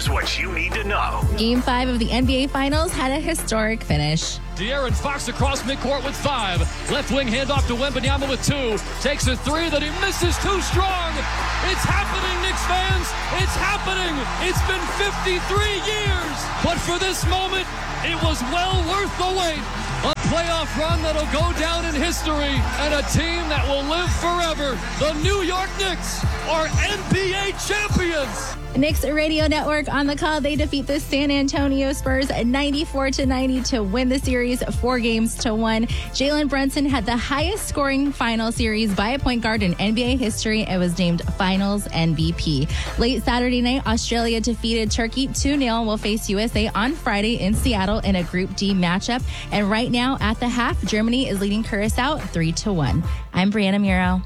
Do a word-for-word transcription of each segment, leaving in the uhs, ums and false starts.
Here's what you need to know. Game five of the N B A Finals had a historic finish. De'Aaron Fox across midcourt with five. Left wing handoff to Wembanyama with two. Takes a three that he misses too strong. It's happening, Knicks fans. It's happening. It's been fifty-three years. But for this moment, it was well worth the wait. A playoff run that'll go down in history and a team that will live forever. The New York Knicks are N B A champions. Knicks Radio Network on the call. They defeat the San Antonio Spurs ninety-four to ninety to win the series four games to one. Jalen Brunson had the highest scoring final series by a point guard in N B A history and was named Finals M V P. Late Saturday night, Australia defeated Turkey two nil. Will face U S A on Friday in Seattle in a Group D matchup. And right now at the half, Germany is leading Curacao three to one. I'm Brianna Muro.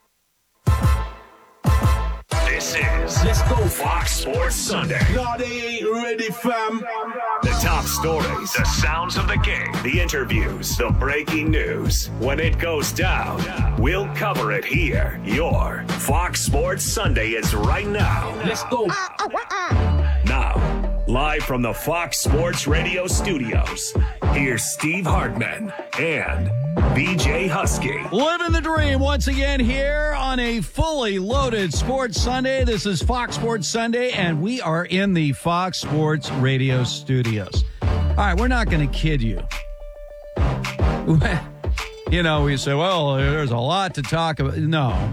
This is Let's Go Fox Sports Sunday. No, they ain't ready, fam. The top stories, the sounds of the game, the interviews, the breaking news. When it goes down, we'll cover it here. Your Fox Sports Sunday is right now. Let's go. Now, live from the Fox Sports Radio studios, here's Steve Hartman and B J Husky. Living the dream once again here on a fully loaded Sports Sunday. This is Fox Sports Sunday, and we are in the Fox Sports Radio studios. All right, we're not going to kid you. You know, we say, well, there's a lot to talk about. No.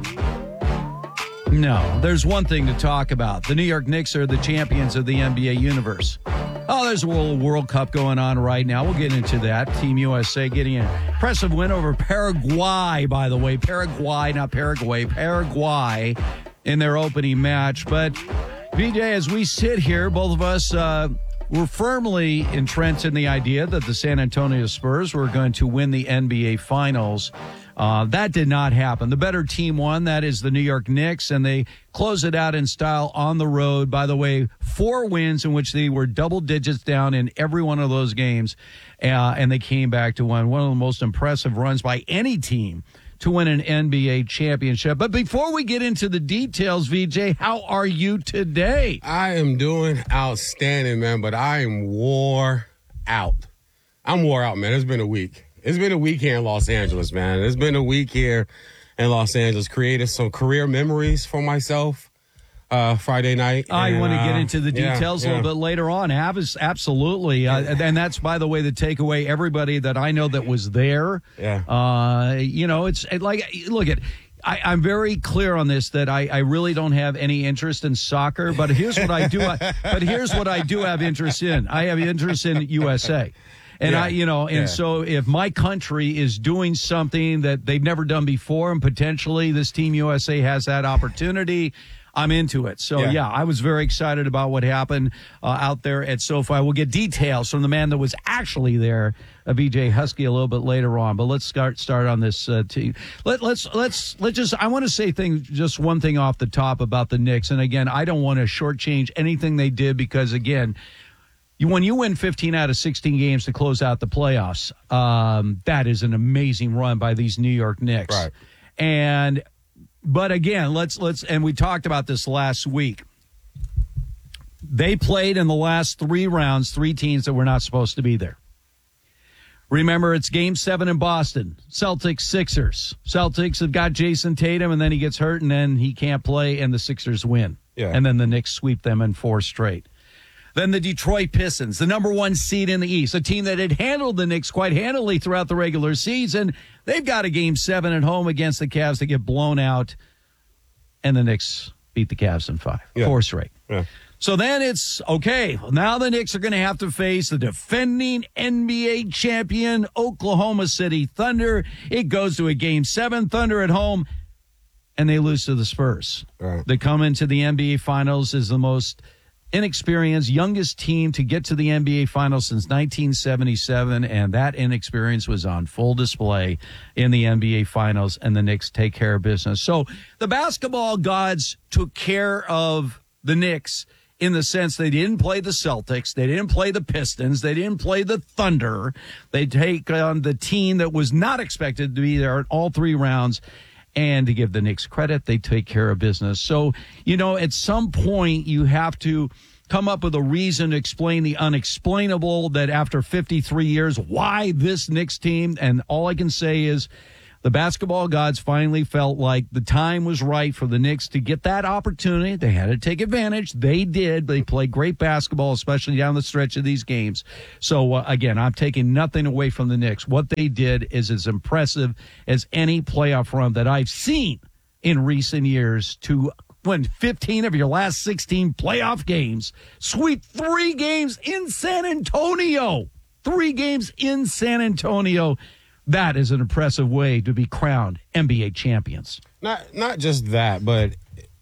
No, there's one thing to talk about. The New York Knicks are the champions of the N B A universe. Oh, there's a World, World Cup going on right now. We'll get into that. Team U S A getting an impressive win over Paraguay, by the way. Paraguay, not Paraguay. Paraguay in their opening match. But, B J, as we sit here, both of us, uh, we're firmly entrenched in the idea that the San Antonio Spurs were going to win the N B A Finals. Uh, that did not happen. The better team won. That is the New York Knicks, and they close it out in style on the road. By the way, four wins in which they were double digits down in every one of those games, uh, and they came back to win one of the most impressive runs by any team to win an N B A championship. But before we get into the details, V J, how are you today? I am doing outstanding, man, but I am wore out. I'm wore out, man. It's been a week. It's been a week here in Los Angeles, man. It's been a week here in Los Angeles. Created some career memories for myself uh, Friday night. I and, want to get uh, into the details yeah, a yeah. little bit later on. Absolutely. Uh, and that's, by the way, the takeaway. Everybody that I know that was there, yeah. uh, you know, it's it like, look at I, I'm very clear on this that I, I really don't have any interest in soccer, but here's what I do. but here's what I do have interest in. I have interest in U S A. And yeah. I, you know, and yeah. so if my country is doing something that they've never done before, and potentially this Team U S A has that opportunity, I'm into it. So, yeah, yeah I was very excited about what happened uh, out there at SoFi. We'll get details from the man that was actually there, uh, B J Husky, a little bit later on. But let's start start on this uh, team. Let, let's let's let's just. I want to say thing, just one thing off the top about the Knicks. And again, I don't want to shortchange anything they did because again. You, when you win fifteen out of sixteen games to close out the playoffs, um, that is an amazing run by these New York Knicks. Right. And, but again, let's, let's, and we talked about this last week. They played in the last three rounds, three teams that were not supposed to be there. Remember, it's game seven in Boston. Celtics, Sixers. Celtics have got Jason Tatum, and then he gets hurt, and then he can't play, and the Sixers win. Yeah. And then the Knicks sweep them in four straight. Then the Detroit Pistons, the number one seed in the East, a team that had handled the Knicks quite handily throughout the regular season. They've got a game seven at home against the Cavs to get blown out, and the Knicks beat the Cavs in five, yeah. four straight. Yeah. So then it's, okay, now the Knicks are going to have to face the defending N B A champion Oklahoma City Thunder. It goes to a game seven, Thunder at home, and they lose to the Spurs. Right. They come into the N B A Finals as the most inexperienced, youngest team to get to the N B A Finals since nineteen seventy-seven, and that inexperience was on full display in the N B A Finals, and the Knicks take care of business. So the basketball gods took care of the Knicks in the sense they didn't play the Celtics, they didn't play the Pistons, they didn't play the Thunder. They take on the team that was not expected to be there in all three rounds. And to give the Knicks credit, they take care of business. So, you know, at some point you have to come up with a reason to explain the unexplainable, that after fifty-three years, why this Knicks team. And all I can say is the basketball gods finally felt like the time was right for the Knicks to get that opportunity. They had to take advantage. They did. They played great basketball, especially down the stretch of these games. So, uh, again, I'm taking nothing away from the Knicks. What they did is as impressive as any playoff run that I've seen in recent years, to win fifteen of your last sixteen playoff games, sweep three games in San Antonio. Three games in San Antonio. That is an impressive way to be crowned N B A champions. Not not just that, but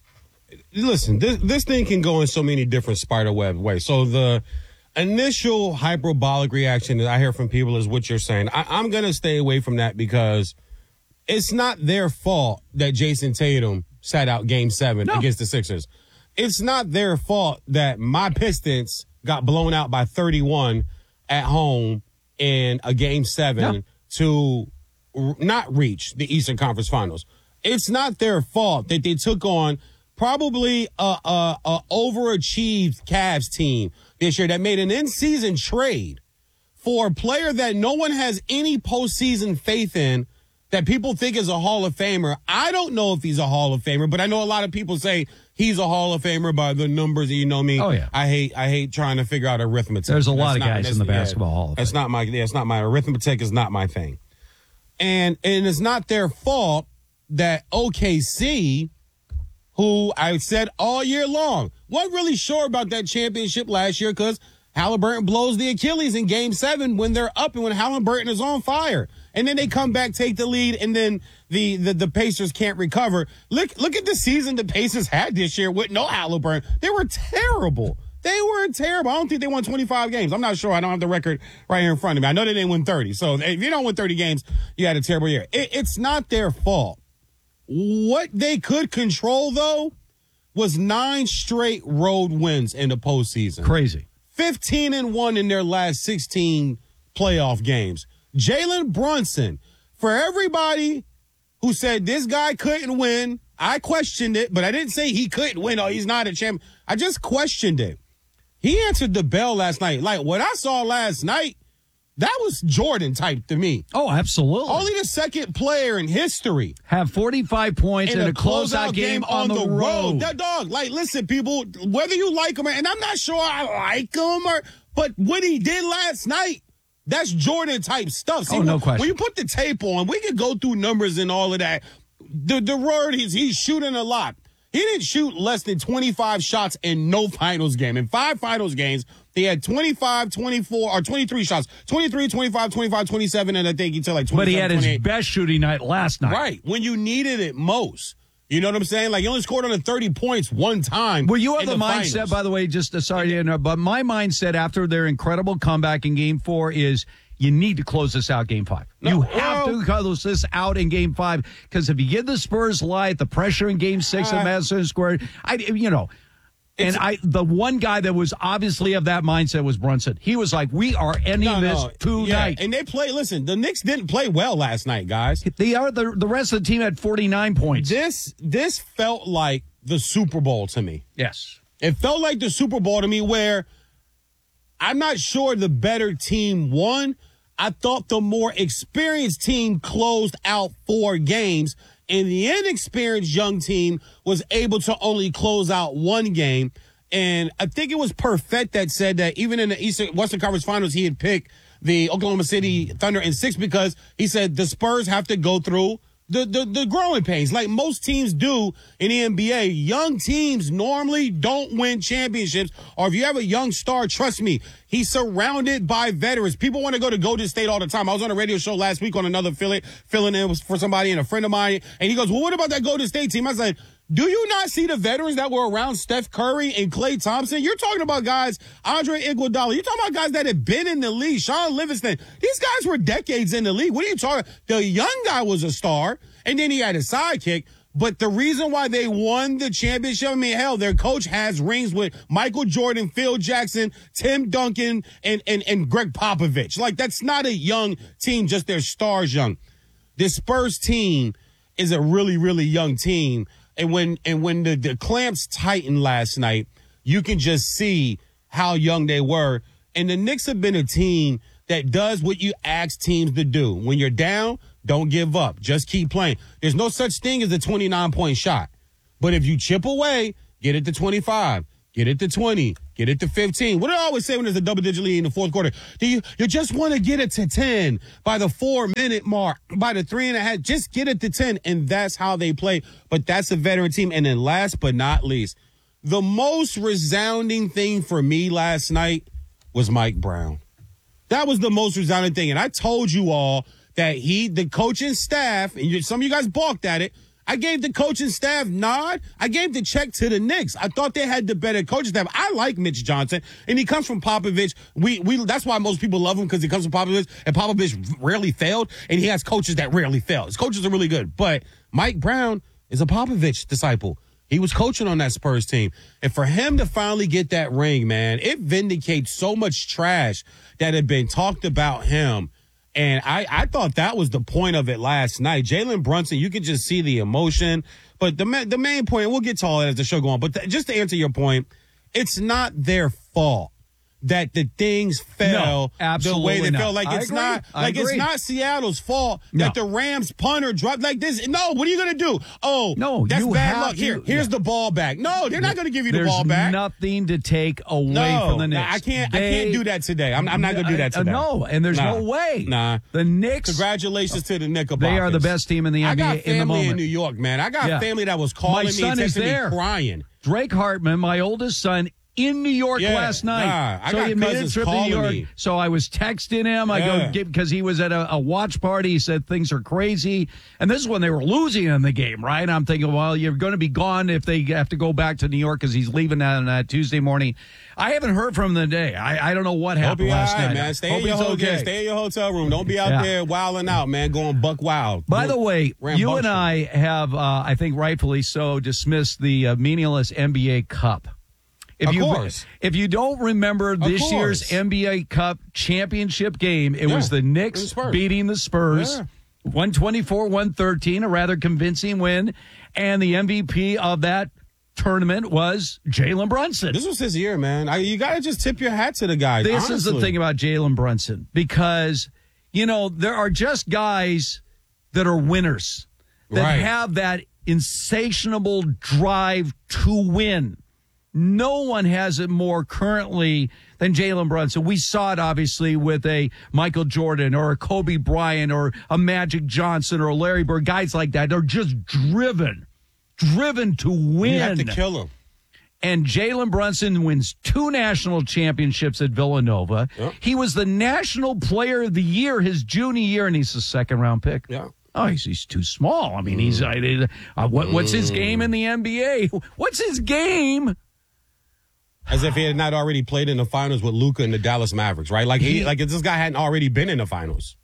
listen, this this thing can go in so many different spider web ways. So the initial hyperbolic reaction that I hear from people is what you're saying. I, I'm going to stay away from that because it's not their fault that Jason Tatum sat out game seven no. against the Sixers. It's not their fault that my Pistons got blown out by thirty-one at home in a game seven. No. to r- not reach the Eastern Conference Finals. It's not their fault that they took on probably a, a, a overachieved Cavs team this year that made an in-season trade for a player that no one has any postseason faith in, that people think is a Hall of Famer. I don't know if he's a Hall of Famer, but I know a lot of people say he's a Hall of Famer by the numbers. You know me. Oh yeah. I hate I hate trying to figure out arithmetic. There's a that's lot of not, guys in the basketball yeah, Hall of Fame. That's not my. That's not my arithmetic. Is not my thing. And and it's not their fault that O K C, who I said all year long, wasn't really sure about that championship last year because Halliburton blows the Achilles in game seven when they're up and when Halliburton is on fire. And then they come back, take the lead, and then the, the, the Pacers can't recover. Look look at the season the Pacers had this year with no Halliburton. They were terrible. They were terrible. I don't think they won twenty-five games. I'm not sure. I don't have the record right here in front of me. I know they didn't win thirty. So if you don't win thirty games, you had a terrible year. It, it's not their fault. What they could control, though, was nine straight road wins in the postseason. Crazy. fifteen and one in their last sixteen playoff games. Jalen Brunson, for everybody who said this guy couldn't win, I questioned it, but I didn't say he couldn't win. Oh, he's not a champ. I just questioned it. He answered the bell last night. Like, what I saw last night, that was Jordan type to me. Oh, absolutely. Only the second player in history. Have forty-five points in, in a, a closeout game, game on, on the, the road. road. That dog, like, listen, people, whether you like him, or, and I'm not sure I like him, or, but what he did last night, that's Jordan type stuff. See, oh, no when, question. When you put the tape on, we can go through numbers and all of that. The, the word is he's shooting a lot. He didn't shoot less than twenty-five shots in no finals game. In five finals games, they had twenty-five, twenty-four, or twenty-three shots. twenty-three, twenty-five, twenty-five, twenty-seven, and I think he took like twenty-seven, But he had his twenty-eight. best shooting night last night. Right, when you needed it most. You know what I'm saying? Like, he only scored under thirty points one time. Well, you have the, the mindset, finals. by the way, just uh, sorry to interrupt, but my mindset after their incredible comeback in game four is you need to close this out game five. No, you have well, to close this out in game five because if you give the Spurs light, the pressure in game six uh, at Madison Square, I, you know, and I, the one guy that was obviously of that mindset was Brunson. He was like, we are ending no, this no. tonight. Yeah, and they play, listen, the Knicks didn't play well last night, guys. They are, the, the rest of the team had forty-nine points. This, this felt like the Super Bowl to me. Yes. It felt like the Super Bowl to me where I'm not sure the better team won. I thought the more experienced team closed out four games, and the inexperienced young team was able to only close out one game. And I think it was Perfect that said that even in the Eastern Western Conference Finals, he had picked the Oklahoma City Thunder in six because he said the Spurs have to go through the, the, the growing pains like most teams do in the N B A. Young teams normally don't win championships, or if you have a young star, trust me, he's surrounded by veterans. People want to go to Golden State all the time. I was on a radio show last week on another affiliate, filling in for somebody and a friend of mine, and he goes, well, what about that Golden State team? I said, do you not see the veterans that were around Steph Curry and Klay Thompson? You're talking about guys, Andre Iguodala. You're talking about guys that have been in the league. Sean Livingston. These guys were decades in the league. What are you talking? The young guy was a star, and then he had a sidekick. But the reason why they won the championship, I mean, hell, their coach has rings with Michael Jordan, Phil Jackson, Tim Duncan, and, and, and Greg Popovich. Like, that's not a young team, just their stars young. This Spurs team is a really, really young team. And when and when the, the clamps tightened last night, you can just see how young they were. And the Knicks have been a team that does what you ask teams to do. When you're down, don't give up. Just keep playing. There's no such thing as a twenty-nine point shot. But if you chip away, get it to twenty-five, get it to twenty, get it to fifteen. What do I always say when there's a double-digit lead in the fourth quarter? Do you, you just want to get it to ten by the four-minute mark, by the three and a half. Just get it to ten, and that's how they play. But that's a veteran team. And then last but not least, the most resounding thing for me last night was Mike Brown. That was the most resounding thing. And I told you all that he, the coaching staff, and you, some of you guys balked at it, I gave the coaching staff nod. I gave the check to the Knicks. I thought they had the better coaching staff. I like Mitch Johnson, and he comes from Popovich. We we that's why most people love him, because he comes from Popovich, and Popovich rarely failed, and he has coaches that rarely fail. His coaches are really good. But Mike Brown is a Popovich disciple. He was coaching on that Spurs team. And for him to finally get that ring, man, it vindicates so much trash that had been talked about him. And I, I thought that was the point of it last night. Jalen Brunson, you could just see the emotion. But the the main point, we'll get to all that as the show goes on. But th- just to answer your point, it's not their fault that the things fell no, the way they not. fell. Like I it's agree. not I like agree. it's not Seattle's fault no. that the Rams punter dropped like this. No, what are you gonna do? Oh, no, that's you bad have luck. to, Here, here's yeah. the ball back. No, they're not gonna give you the There's ball back. Nothing to take away no, from the Knicks. I can't. They, I can't do that today. I'm, I'm not gonna do that uh, today. no, and there's nah. no way. Nah, the Knicks. Congratulations to the Knickerbockers. They are the best team in the N B A I got in the family moment. in New York, man. I got yeah. family that was calling My me son and is texting there. me crying. Drake Hartman, my oldest son, in New York yeah, last night. Nah, I so got he made a cousins trip to New calling York. me. So I was texting him. I Yeah. go get, because he was at a, a watch party. He said things are crazy. And this is when they were losing in the game, right? I'm thinking, well, you're going to be gone if they have to go back to New York because he's leaving on uh, Tuesday morning. I haven't heard from him today. I, I don't know what Hope happened you're last all right, night. man. Stay Hope in your he's hotel. okay. Stay in your hotel room. Don't be out Yeah. there wilding out, man. Going buck wild. By the way, Rambunctious. you and I have, uh, I think rightfully so, dismissed the uh, meaningless N B A Cup. If Of you, course. If you don't remember this course. year's N B A Cup championship game, it Yeah. was the Knicks And the Spurs. beating the Spurs, Yeah. one twenty-four one thirteen, a rather convincing win. And the M V P of that tournament was Jalen Brunson. This was his year, man. I, you got to just tip your hat to the guys. This honestly. is the thing about Jalen Brunson, because, you know, there are just guys that are winners, that Right. have that insatiable drive to win. No one has it more currently than Jalen Brunson. We saw it, obviously, with a Michael Jordan or a Kobe Bryant or a Magic Johnson or a Larry Bird. Guys like that are just driven, driven to win. You have to kill him. And Jalen Brunson wins two national championships at Villanova. Yep. He was the National Player of the Year his junior year, and he's a second-round pick. Yeah. Oh, he's, he's too small. I mean, he's uh, uh, what, what's his game in the N B A? What's his game? As if he had not already played in the finals with Luka and the Dallas Mavericks, right? Like he, He- like if this guy hadn't already been in the finals.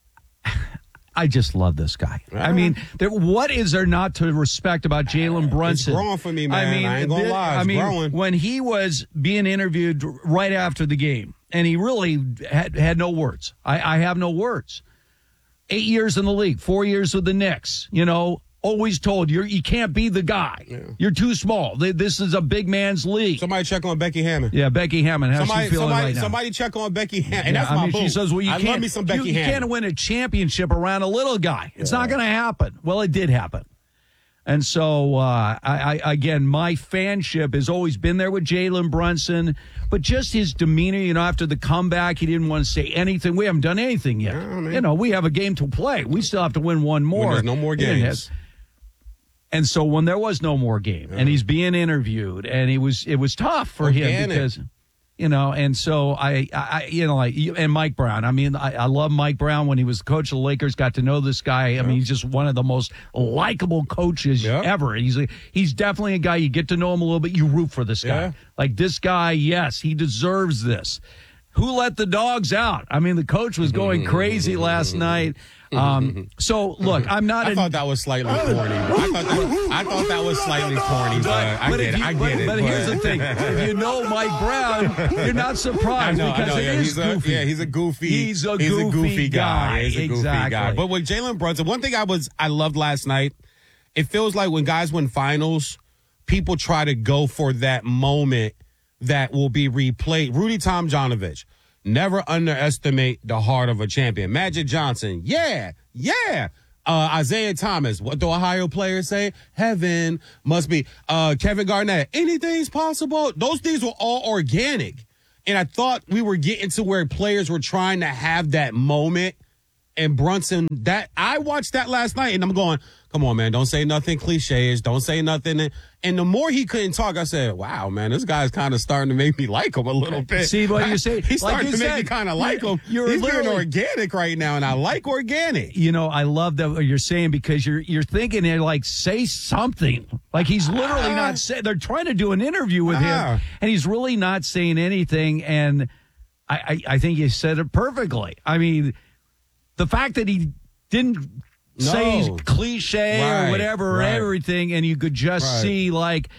I just love this guy. I mean, there, what is there not to respect about Jalen Brunson? growing for me, man. I ain't gonna thi- lie, I it's mean, growing. when he was being interviewed right after the game, and he really had, had no words. I, I have no words. Eight years in the league, four years with the Knicks. You know, always told you you can't be the guy. Yeah. You're too small. Th- This is a big man's league. Somebody check on Becky Hammond. Yeah, Becky Hammond. How's Somebody, she feeling somebody, right now? somebody check on Becky Hammond. And Yeah, that's I my mean, boo. she says, well, you I can't, love me some Becky you, you Hammond. can't win a championship around a little guy. It's not going to happen. Well, it did happen. And so, uh, I, I again, my fanship has always been there with Jalen Brunson, but just his demeanor, you know, after the comeback, he didn't want to say anything. We haven't done anything yet. Yeah, I mean- you know, we have a game to play. We still have to win one more. When there's no more He didn't games. have- And so when there was no more game, and he's being interviewed, and it was it was tough for him Organic. because, you know, and so I, I you know, like and Mike Brown. I mean, I, I love Mike Brown when he was the coach of the Lakers. Got to know this guy. I mean, he's just one of the most likable coaches Yeah. ever. He's a, he's definitely a guy you get to know him a little bit. You root for this guy. Yeah. Like this guy, yes, he deserves this. Who let the dogs out? I mean, the coach was going crazy last night. Um, so look, I'm not. I in, thought that was slightly corny. I thought that, I thought that was slightly corny, but I But get if it. you- I but- get it. But here's the thing: if you know Mike Brown, you're not I surprised know, I because know. it Yeah, is he's a, goofy. yeah, he's a goofy. He's a goofy guy. He's a goofy Exactly. guy. But with Jalen Brunson, one thing I was I loved last night, it feels like when guys win finals, people try to go for that moment that will be replayed. Rudy Tomjanovich. Never underestimate the heart of a champion. Magic Johnson. Yeah. Yeah. Uh, Isaiah Thomas. What do Ohio players say? Heaven must be. Uh, Kevin Garnett. Anything's possible. Those things were all organic. And I thought we were getting to where players were trying to have that moment. And Brunson, that I watched that last night, and I'm going, come on, man, don't say nothing cliche-ish. Don't say nothing. And the more he couldn't talk, I said, wow, man, this guy's kind of starting to make me like him a little bit. See what you say? He's like starting you to said, make me kind of like him. You're He's being literally- organic right now, and I like organic. You know, I love that what you're saying because you're you're thinking they're like, say something. Like he's literally Ah. not saying. They're trying to do an interview with Ah. him, and he's really not saying anything. And I, I, I think you said it perfectly. I mean, the fact that he didn't No. say cliche Right, or whatever or right. everything, and you could just Right. see like,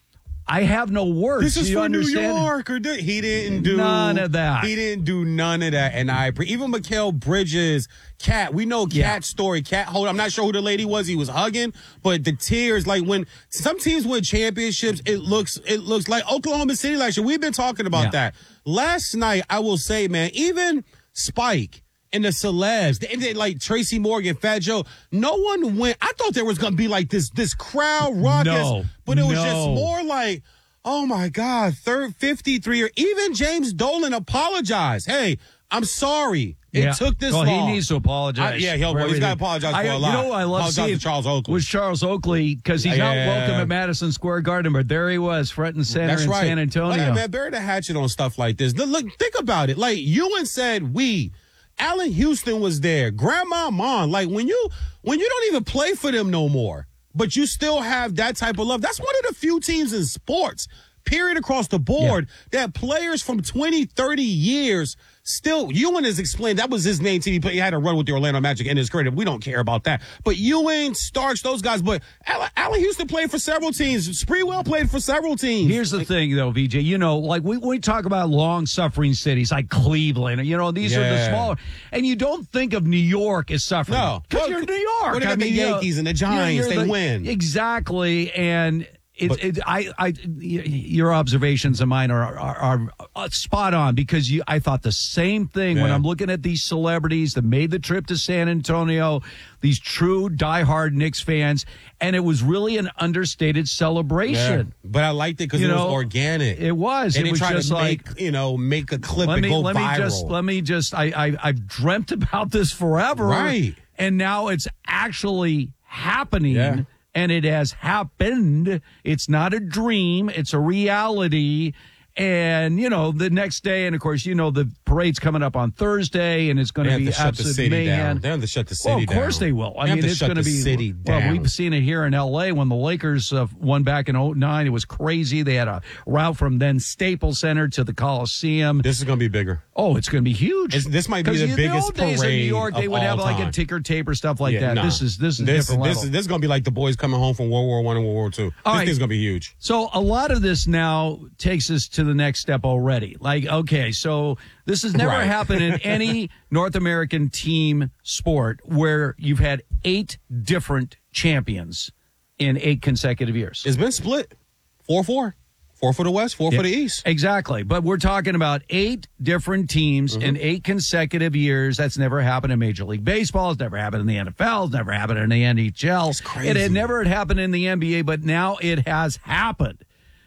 I have no words. This is you for understand? New York. Or do, he didn't do None of that. He didn't do none of that. And I even Mikal Bridges, Cat. We know Cat's Yeah. story. Cat, hold. I'm not sure who the lady was. He was hugging, but the tears. Like when some teams win championships, it looks it looks like Oklahoma City last year. We've been talking about Yeah. that. Last night, I will say, man, even Spike and the celebs, and then like Tracy Morgan, Fat Joe, no one went. I thought there was gonna be like this this crowd ruckus, No, but it was no. just more like, oh my God, third fifty-three or even James Dolan apologized. Hey, I'm sorry. It Yeah. took this well, long. he needs to apologize. I- yeah, he'll- for he's everything. gotta apologize for I- a lot. You know what I love Apologize seeing to Charles Oakley. was Charles Oakley because he's Yeah. not welcome at Madison Square Garden, but there he was, front and center That's in right. San Antonio. Like, man, bury the hatchet on stuff like this. Look, look, think about it. Like Ewan said, we. Allen Houston was there. Grandma Mon. Like when you when you don't even play for them no more, but you still have that type of love. That's one of the few teams in sports, period, across the board, that players from twenty, thirty years still. Ewan has explained that was his main team. He, played, he had a run with the Orlando Magic in his career. We don't care about that. But Ewing, Starks, those guys. But Allen, Allen Houston played for several teams. Spreewell played for several teams. Here's the thing, though, V J. You know, like we, we talk about long-suffering cities like Cleveland. You know, these are the Yeah. smaller, and you don't think of New York as suffering. No. because Well, you're New York. well, they got I the mean, you know, Yankees and the you're- Giants. you're They the- win. exactly, and. It, But- it, I, I, your observations and mine are, are, are spot on because you, I thought the same thing when Yeah. I'm looking at these celebrities that made the trip to San Antonio, these true diehard Knicks fans, and it was really an understated Yeah. celebration. But I liked it because You it was know, organic. It was. And it they was tried just to like make, you know, make a clip let and me go let viral. me just let me just I, I I've dreamt about this forever, Right. And now it's actually happening. Yeah. And it has happened. It's not a dream. It's a reality. And, you know, the next day, and of course, you know, the parade's coming up on Thursday, and it's going They to have be to shut the absolute city mayhem. down. They have to shut the city Well, of down. course they will. I They have mean, to it's shut going to the be city well. down. We've seen it here in L A when the Lakers uh, won back in oh nine. It was crazy. They had a route from then Staples Center to the Coliseum. This is going to be bigger. Oh, it's going to be huge. It's- this might be 'Cause the in biggest old days in New parade York, they of would have all like a time. ticker tape or stuff like Yeah, that. nah. This is this is this, different this level. is this is going to be like the boys coming home from World War One and World War Two. All This right. thing's going to be huge. So a lot of this now takes us to the next step already. Like, okay, so this has never Right. happened in any North American team sport where you've had eight different champions in eight consecutive years. It's been split. four four. Four for the West, four for the East. Exactly. But we're talking about eight different teams Mm-hmm. in eight consecutive years. That's never happened in Major League Baseball. It's never happened in the N F L. It's never happened in the N H L. It's crazy. It had never had happened in the N B A, but now it has happened.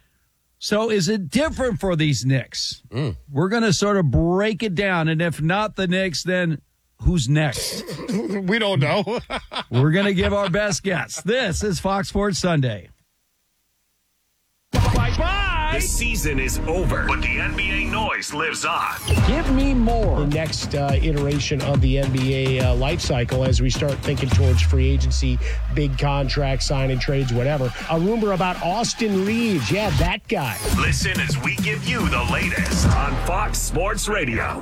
So is it different for these Knicks? Mm. We're going to sort of break it down. And if not the Knicks, then who's next? We don't know. We're going to give our best guess. This is Fox Sports Sunday. The season is over, but the N B A noise lives on. Give me more. The next uh, iteration of the N B A uh, life cycle as we start thinking towards free agency, big contracts, signing trades, whatever. A rumor about Austin Reeves. Yeah, that guy. Listen as we give you the latest on Fox Sports Radio.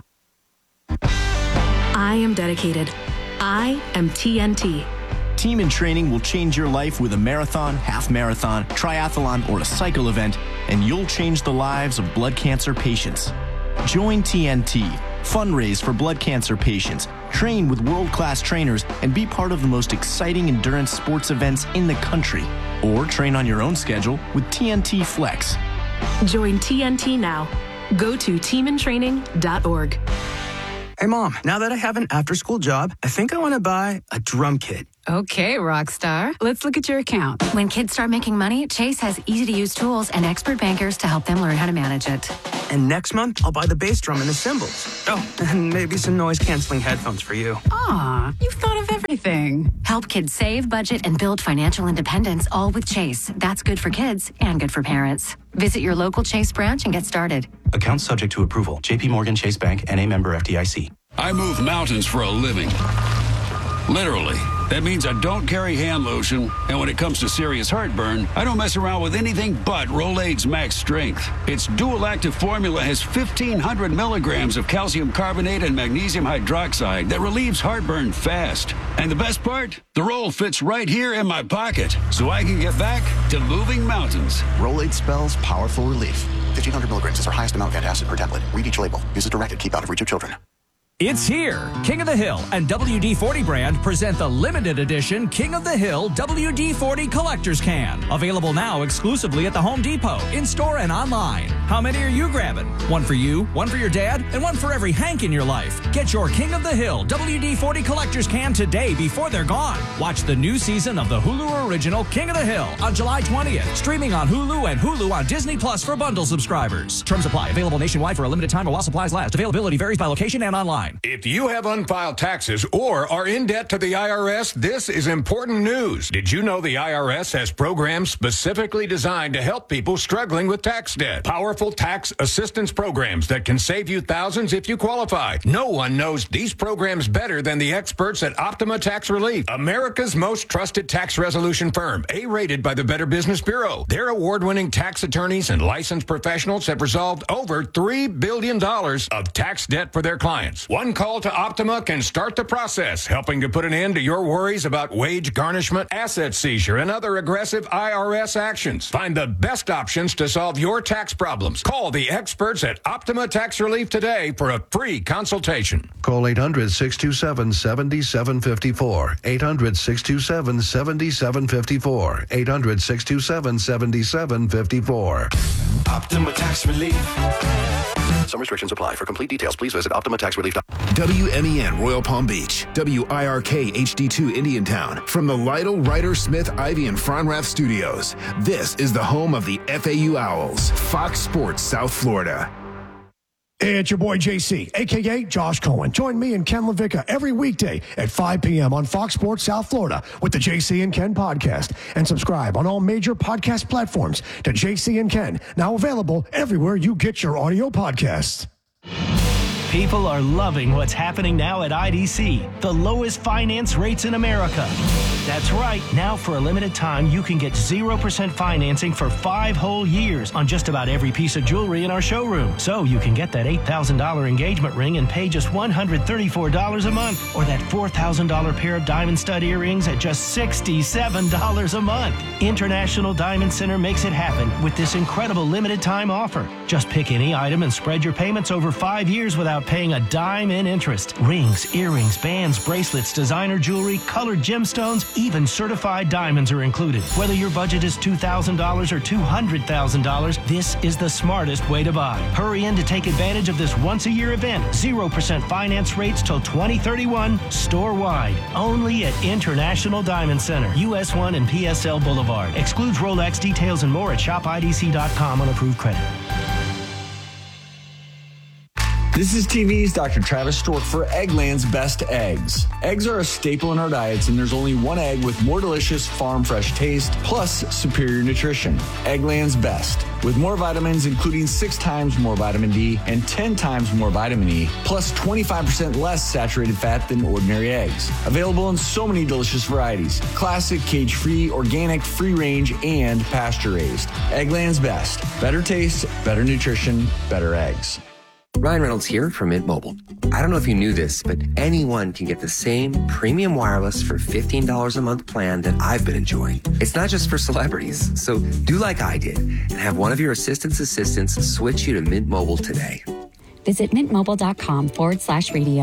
I am dedicated. I am T N T. Team in Training will change your life with a marathon, half marathon, triathlon, or a cycle event, and you'll change the lives of blood cancer patients. Join T N T, fundraise for blood cancer patients, train with world-class trainers, and be part of the most exciting endurance sports events in the country. Or train on your own schedule with T N T Flex. Join T N T now. Go to team in training dot org. Hey, Mom, now that I have an after-school job, I think I want to buy a drum kit. Okay, Rockstar. Let's look at your account. When kids start making money, Chase has easy-to-use tools and expert bankers to help them learn how to manage it. And next month, I'll buy the bass drum and the cymbals. Oh, and maybe some noise-canceling headphones for you. Aw, you've thought of everything. Help kids save, budget, and build financial independence, all with Chase. That's good for kids and good for parents. Visit your local Chase branch and get started. Accounts subject to approval. J P Morgan Chase Bank, N A member F D I C. I move mountains for a living. Literally. That means I don't carry hand lotion, and when it comes to serious heartburn, I don't mess around with anything but Rolaids Max Strength. Its dual-active formula has fifteen hundred milligrams of calcium carbonate and magnesium hydroxide that relieves heartburn fast. And the best part? The roll fits right here in my pocket, so I can get back to moving mountains. Rolaids spells powerful relief. fifteen hundred milligrams is our highest amount of antacid per tablet. Read each label. Use as directed. Keep out of reach of children. It's here. King of the Hill and W D forty brand present the limited edition King of the Hill W D forty Collector's Can. Available now exclusively at the Home Depot, in-store and online. How many are you grabbing? One for you, one for your dad, and one for every Hank in your life. Get your King of the Hill W D forty Collector's Can today before they're gone. Watch the new season of the Hulu original King of the Hill on July twentieth. Streaming on Hulu and Hulu on Disney Plus for bundle subscribers. Terms apply. Available nationwide for a limited time while supplies last. Availability varies by location and online. If you have unfiled taxes or are in debt to the I R S, this is important news. Did you know the I R S has programs specifically designed to help people struggling with tax debt? Powerful tax assistance programs that can save you thousands if you qualify. No one knows these programs better than the experts at Optima Tax Relief, America's most trusted tax resolution firm, A-rated by the Better Business Bureau. Their award-winning tax attorneys and licensed professionals have resolved over three billion dollars of tax debt for their clients. One call to Optima can start the process, helping to put an end to your worries about wage garnishment, asset seizure, and other aggressive I R S actions. Find the best options to solve your tax problems. Call the experts at Optima Tax Relief today for a free consultation. Call eight hundred, six two seven, seven seven five four. eight hundred, six two seven, seven seven five four. eight hundred, six two seven, seven seven five four. Optima Tax Relief. Some restrictions apply. For complete details, please visit optima tax relief dot com. W M E N Royal Palm Beach, W I R K H D two Indiantown. From the Lytle, Ryder, Smith, Ivy, and Fronrath studios, this is the home of the F A U Owls, Fox Sports South Florida. Hey, it's your boy J C, a k a. Josh Cohen. Join me and Ken LaVicka every weekday at five p.m. on Fox Sports South Florida with the J C and Ken podcast. And subscribe on all major podcast platforms to J C and Ken, now available everywhere you get your audio podcasts. People are loving what's happening now at I D C, the lowest finance rates in America. That's right. Now, for a limited time, you can get zero percent financing for five whole years on just about every piece of jewelry in our showroom. So you can get that eight thousand dollars engagement ring and pay just one hundred thirty-four dollars a month, or that four thousand dollars pair of diamond stud earrings at just sixty-seven dollars a month. International Diamond Center makes it happen with this incredible limited time offer. Just pick any item and spread your payments over five years without paying a dime in interest. Rings, earrings, bands, bracelets, designer jewelry, colored gemstones, even certified diamonds are included. Whether your budget is two thousand dollars or two hundred thousand dollars, this is the smartest way to buy. Hurry in to take advantage of this once-a-year event. zero percent finance rates till twenty thirty-one, store-wide. Only at International Diamond Center, U S one and P S L Boulevard. Excludes Rolex. Details and more at shop I D C dot com on approved credit. This is T V's Doctor Travis Stork for Eggland's Best Eggs. Eggs are a staple in our diets, and there's only one egg with more delicious farm fresh taste, plus superior nutrition. Eggland's Best, with more vitamins, including six times more vitamin D and ten times more vitamin E, plus twenty-five percent less saturated fat than ordinary eggs. Available in so many delicious varieties: classic, cage-free, organic, free-range, and pasture-raised. Eggland's Best. Better taste, better nutrition, better eggs. Ryan Reynolds here from Mint Mobile. I don't know if you knew this, but anyone can get the same premium wireless for fifteen dollars a month plan that I've been enjoying. It's not just for celebrities, so do like I did and have one of your assistant's assistants switch you to Mint Mobile today. Visit mintmobile.com forward slash radio.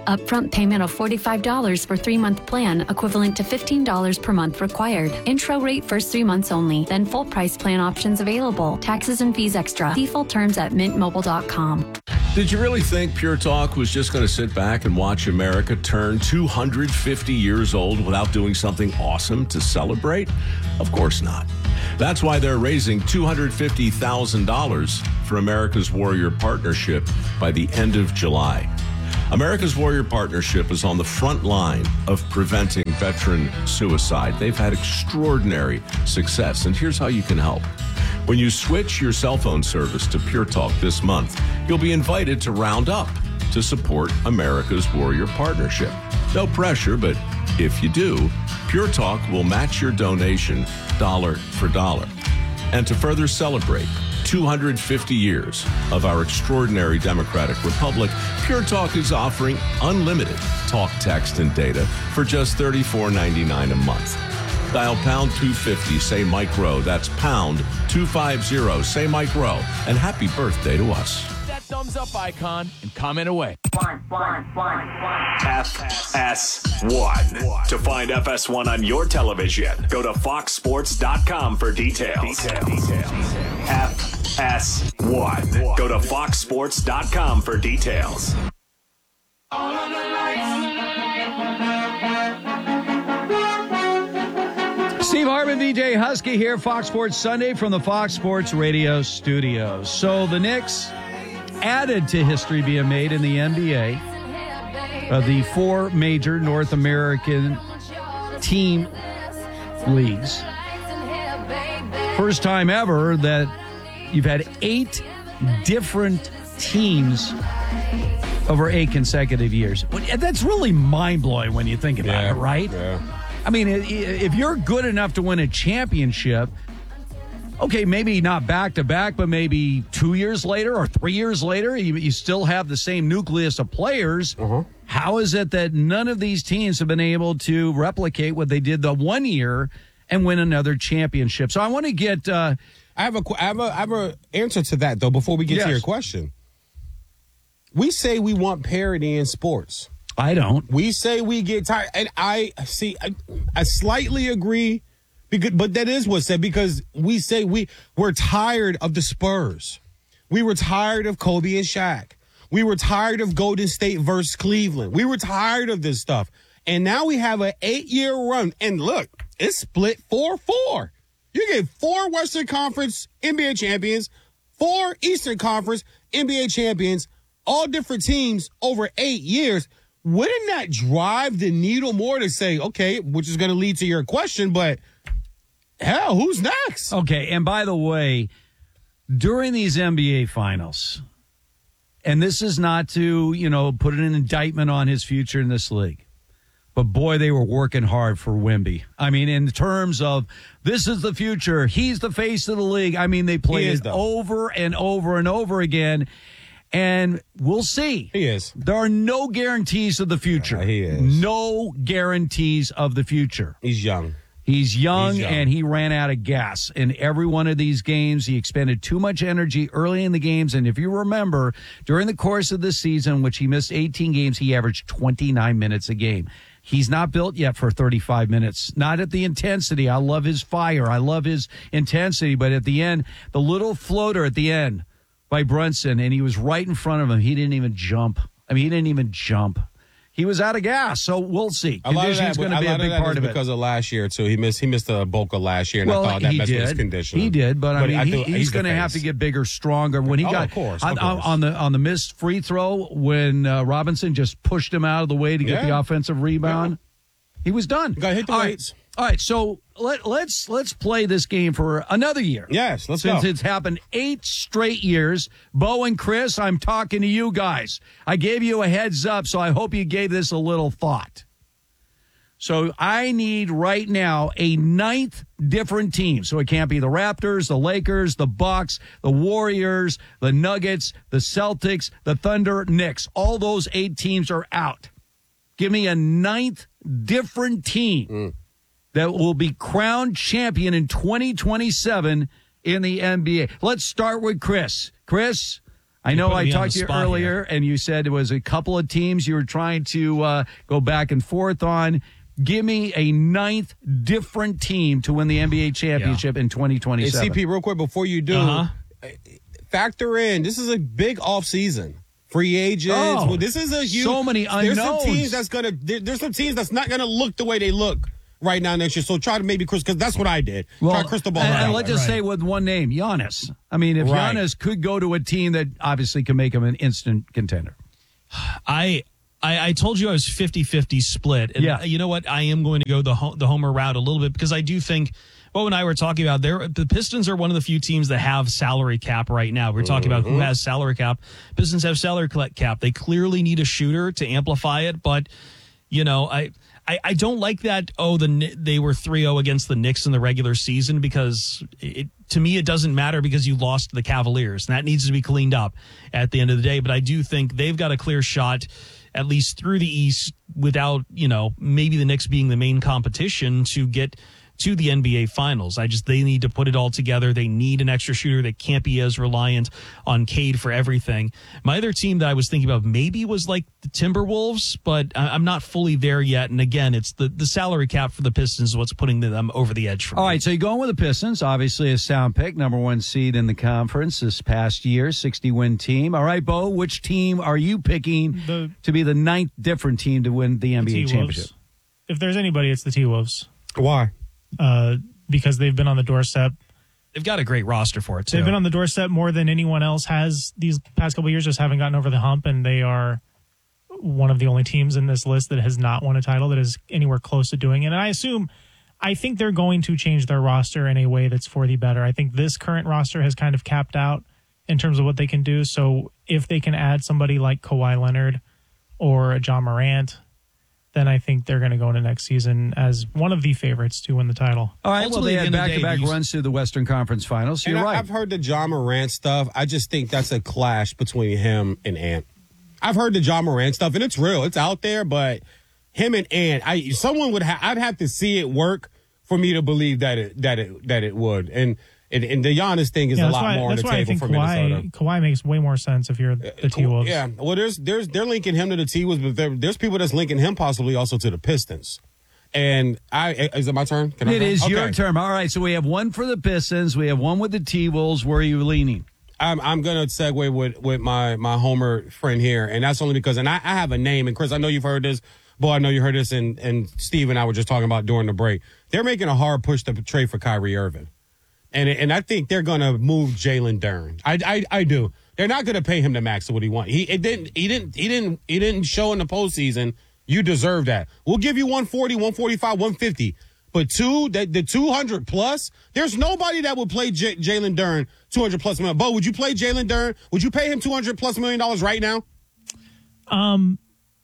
Upfront payment of forty-five dollars for three-month plan, equivalent to fifteen dollars per month required. Intro rate first three months only, then full price plan options available. Taxes and fees extra. See full terms at mint mobile dot com. Did you really think Pure Talk was just going to sit back and watch America turn two hundred fifty years old without doing something awesome to celebrate? Of course not. That's why they're raising two hundred fifty thousand dollars for America's Warrior Partnership by the end of July. America's Warrior Partnership is on the front line of preventing veteran suicide. They've had extraordinary success, and here's how you can help. When you switch your cell phone service to Pure Talk this month, you'll be invited to round up to support America's Warrior Partnership. No pressure, but if you do, Pure Talk will match your donation dollar for dollar. And to further celebrate two hundred fifty years of our extraordinary democratic republic, Pure Talk is offering unlimited talk, text, and data for just thirty-four ninety-nine a month. Dial pound two fifty, say Mike Rowe. That's pound two fifty, say Mike Rowe. And happy birthday to us. That thumbs up icon and comment away. F S one. To find F S one on your television, go to fox sports dot com for details. F S one. Go to fox sports dot com for details. Steve Hartman, V J Husky here, Fox Sports Sunday from the Fox Sports Radio studios. So the Knicks added to history being made in the N B A. Uh, the four major North American team leagues. First time ever that you've had eight different teams over eight consecutive years. That's really mind-blowing when you think about yeah, it, right? Yeah. I mean, if you're good enough to win a championship, okay, maybe not back-to-back, but maybe two years later or three years later, you, you still have the same nucleus of players. Uh-huh. How is it that none of these teams have been able to replicate what they did the one year and win another championship? So I want to get... Uh, I have a I have a, I have a answer to that, though, before we get yes. to your question. We say we want parity in sports. I don't. We say we get tired, and I see. I, I slightly agree, because, but that is what's said, because we say we we're tired of the Spurs. We were tired of Kobe and Shaq. We were tired of Golden State versus Cleveland. We were tired of this stuff, and now we have an eight-year run. And look, it's split four four. You get four Western Conference N B A champions, four Eastern Conference N B A champions, all different teams over eight years. Wouldn't that drive the needle more to say, okay, which is going to lead to your question, but hell, who's next? Okay, and by the way, during these N B A finals, and this is not to, you know, put an indictment on his future in this league, but boy, they were working hard for Wemby. I mean, in terms of this is the future, he's the face of the league. I mean, they played it over and over and over again. And we'll see. He is. There are no guarantees of the future. Yeah, he is. No guarantees of the future. He's young. He's young, He's young, and he ran out of gas in every one of these games. He expended too much energy early in the games. And if you remember, during the course of the season, which he missed eighteen games, he averaged twenty-nine minutes a game. He's not built yet for thirty-five minutes. Not at the intensity. I love his fire. I love his intensity. But at the end, the little floater at the end by Brunson, and he was right in front of him. He didn't even jump. I mean, he didn't even jump. He was out of gas, so we'll see. Conditioning's going to be a big part of it. Because of last year, too. He missed He missed the bulk of last year, and well, I thought that he messed did. with his conditioning. He did, but, I mean, I he, th- he's, he's going to have to get bigger, stronger. When he oh, got of course, on, of course. on the on the missed free throw, when uh, Robinson just pushed him out of the way to get yeah. the offensive rebound, yeah. he was done. Got to hit the All weights. Right. All right, so let, let's let's play this game for another year. Yes, let's Since go. it's happened eight straight years. Bo and Chris, I'm talking to you guys. I gave you a heads up, so I hope you gave this a little thought. So I need right now a ninth different team. So it can't be the Raptors, the Lakers, the Bucks, the Warriors, the Nuggets, the Celtics, the Thunder, Knicks. All those eight teams are out. Give me a ninth different team. Mm. That will be crowned champion in twenty twenty-seven in the N B A. Let's start with Chris. Chris, I know put I me on talked the to you spot earlier, here. and you said it was a couple of teams you were trying to uh, go back and forth on. Give me a ninth different team to win the N B A championship yeah. in twenty twenty-seven. Hey, C P, real quick before you do, uh-huh. factor in, this is a big offseason. Free agents. Oh, well, this is a huge. So many unknowns. There's some teams that's gonna. There, there's some teams that's not gonna look the way they look right now next year. So try to maybe Chris, because that's what I did. Well, try crystal ball. And, right. and let's just right. say with one name, Giannis. I mean, if right. Giannis could go to a team that obviously can make him an instant contender. I. I, I told you I was fifty-fifty split. And yeah. you know what? I am going to go the ho- the homer route a little bit because I do think Bo and I were talking about there. The Pistons are one of the few teams that have salary cap right now. We're talking mm-hmm. about who has salary cap. Pistons have salary cap. They clearly need a shooter to amplify it. But, you know, I I, I don't like that, oh, the they were three oh against the Knicks in the regular season because it, to me it doesn't matter because you lost to the Cavaliers. And that needs to be cleaned up at the end of the day. But I do think they've got a clear shot at least through the East without, you know, maybe the Knicks being the main competition to get to the N B A Finals. I just, they need to put it all together. They need an extra shooter. They can't be as reliant on Cade for everything. My other team that I was thinking about maybe was like the Timberwolves, but I'm not fully there yet. And again, it's the, the salary cap for the Pistons is what's putting them over the edge for me. All right, so you're going with the Pistons, obviously a sound pick, number one seed in the conference this past year, sixty-win team. All right, Bo, which team are you picking the, to be the ninth different team to win the N B A championship? If there's anybody, it's the T-Wolves. Why? Uh, because they've been on the doorstep. They've got a great roster for it, too. They've been on the doorstep more than anyone else has these past couple of years, just haven't gotten over the hump, and they are one of the only teams in this list that has not won a title that is anywhere close to doing it. And I assume, I think they're going to change their roster in a way that's for the better. I think this current roster has kind of capped out in terms of what they can do. So if they can add somebody like Kawhi Leonard or a John Morant, then I think they're going to go into next season as one of the favorites to win the title. All right, well, they had back-to-back runs to the Western Conference Finals. So you're I, right. I've heard the John Morant stuff. I just think that's a clash between him and Ant. I've heard the John Morant stuff, and it's real. It's out there, but him and Ant, I someone would ha- I'd have to see it work for me to believe that it that it that it would. And and, and the Giannis thing is yeah, a lot why, more on the table I think for Kawhi, Minnesota. Kawhi makes way more sense if you're the T-Wolves. Yeah, well, there's there's they're linking him to the T-Wolves, but there, there's people that's linking him possibly also to the Pistons. And I is it my turn? Can it I is okay. your turn. All right, so we have one for the Pistons. We have one with the T-Wolves. Where are you leaning? I'm I'm gonna segue with with my my Homer friend here, and that's only because and I, I have a name. And Chris, I know you've heard this. Boy, I know you heard this, and and Steve and I were just talking about during the break. They're making a hard push to trade for Kyrie Irving. And and I think they're gonna move Jalen Duren. I, I I do. They're not gonna pay him the max of what he wants. He it didn't he didn't he didn't he didn't show in the postseason. You deserve that. We'll give you one forty, one forty-five, one fifty. But two that the two hundred plus. There's nobody that would play J- Jalen Duren two hundred plus million. Bo, would you play Jalen Duren? Would you pay him two hundred plus million dollars right now? Um,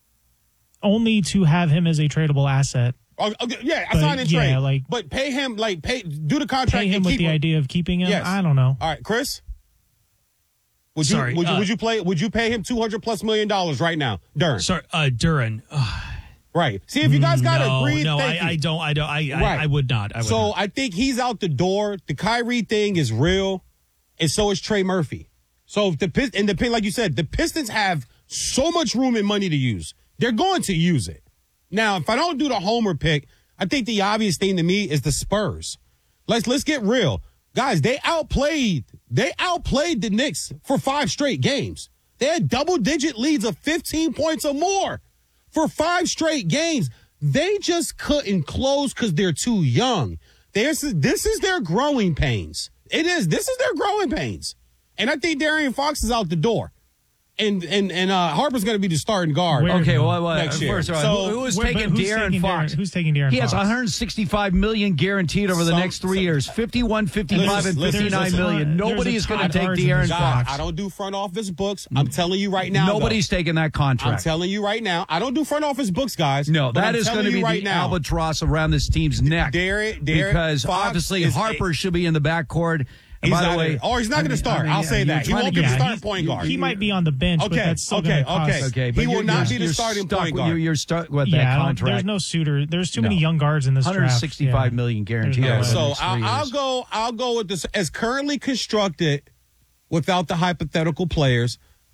only to have him as a tradable asset. Oh, okay, yeah, I but, sign and yeah, trade. Like, but pay him, like, pay, do the contract. Pay him and with keep the him. idea of keeping him. Yes. I don't know. All right, Chris. Would Sorry, you would, uh, you would you play? Would you pay him two hundred plus million dollars right now, Duren? Sorry, uh, Duren. Right. See, if you guys got to no, agree, no, thank I, you. I don't. I don't. I, Right. I, I would not. I would so not. I think he's out the door. The Kyrie thing is real, and so is Trey Murphy. So if the Pist- and the like you said, the Pistons have so much room and money to use. They're going to use it. Now, if I don't do the homer pick, I think the obvious thing to me is the Spurs. Let's let's get real. Guys, they outplayed they outplayed the Knicks for five straight games. They had double-digit leads of fifteen points or more for five straight games. They just couldn't close because they're too young. There's, this is their growing pains. It is. This is their growing pains. And I think De'Aaron Fox is out the door. And and and uh, Harper's going to be the starting guard. Where, okay, well, well next year. First of all, so, who, who is where, taking who's De'Aaron taking Fox? De'Aaron, who's taking De'Aaron He Fox? has one hundred sixty-five million dollars guaranteed over the Some, next three some, years. fifty-one, fifty-five, listen, and fifty-nine million. Nobody is going to take De'Aaron Fox. I don't do front office books. I'm telling you right now. Nobody's though, taking that contract. I'm telling you right now. I don't do front office books, guys. No, that is going to be right the now, albatross around this team's neck. Derek, Derek because Fox obviously is Harper a, should be in the backcourt. And He's by not the way, a, or he's not going to start. I mean, I'll say that. He won't be the starting point guard. He might be on the bench, okay, but that's still okay, going to cost. okay. Okay, he but will not be the you're starting stuck, point guard. You're, you're stuck with yeah, that contract. There's no suitor. There's too no. many young guards in this one hundred sixty-five draft. million guaranteed. Yeah, over the so next three I'll, I'll years. go. I'll go with this as currently constructed, without the hypothetical players.